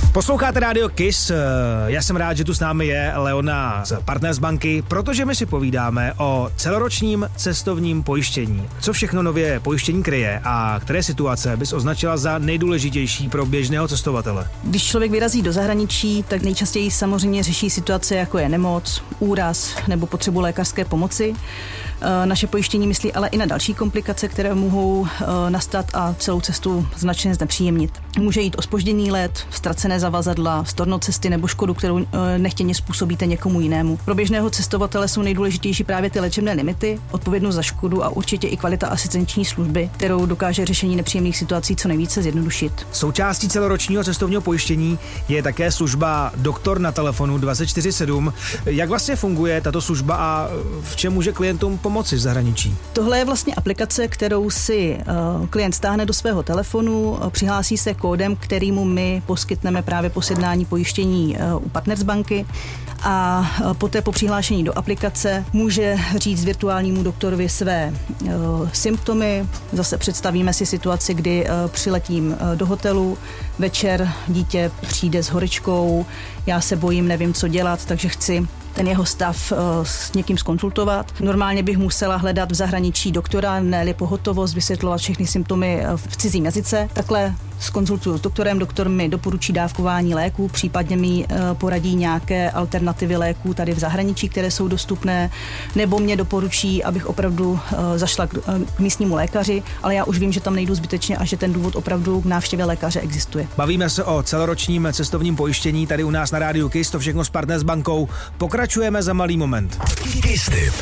Posloucháte Radio Kiss, já jsem rád, že tu s námi je Leona z Partners banky, protože my si povídáme o celoročním cestovním pojištění. Co všechno nově pojištění kryje a které situace bys označila za nejdůležitější pro běžného cestovatele? Když člověk vyrazí do zahraničí, tak nejčastěji samozřejmě řeší situace, jako je nemoc, úraz nebo potřebu lékařské pomoci. Naše pojištění myslí ale i na další komplikace, které mohou nastat a celou cestu značně znepříjemnit. Může jít o zpožděný let, ztracené zavazadla, storno cesty nebo škodu, kterou nechtěně způsobíte někomu jinému. Pro běžného cestovatele jsou nejdůležitější právě ty léčebné limity, odpovědnost za škodu a určitě i kvalita asistenční služby, kterou dokáže řešení nepříjemných situací co nejvíce zjednodušit. Součástí celoročního cestovního pojištění je také služba Doktor na telefonu 24/7. Jak vlastně funguje tato služba a v čem může klientům pomoci v zahraničí? Tohle je vlastně aplikace, kterou si klient stáhne do svého telefonu, přihlásí se kódem, kterýmu my poskytneme právě po sjednání pojištění u Partners banky a poté po přihlášení do aplikace může říct virtuálnímu doktorovi své symptomy. Zase představíme si situaci, kdy přiletím do hotelu, večer dítě přijde s horečkou, já se bojím, nevím, co dělat, takže chci ten jeho stav s někým zkonzultovat. Normálně bych musela hledat v zahraničí doktora, ne-li pohotovost, vysvětlovat všechny symptomy v cizím jazyce. Takhle zkonzultuju s doktorem, doktor mi doporučí dávkování léků, případně mi poradí nějaké alternativy léků tady v zahraničí, které jsou dostupné, nebo mě doporučí, abych opravdu zašla k místnímu lékaři, ale já už vím, že tam nejdu zbytečně a že ten důvod opravdu k návštěvě lékaře existuje. Bavíme se o celoročním cestovním pojištění tady u nás na Rádiu Kiss, to všechno s Partners bankou. Pokračujeme za malý moment.